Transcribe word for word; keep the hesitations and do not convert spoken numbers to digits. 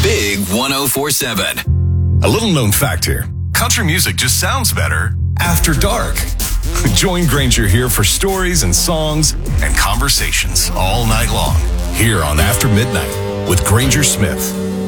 Big one oh four seven. A little known fact here. Country music just sounds better after dark. Join Granger here for stories and songs and conversations all night long here on After Midnight with Granger Smith.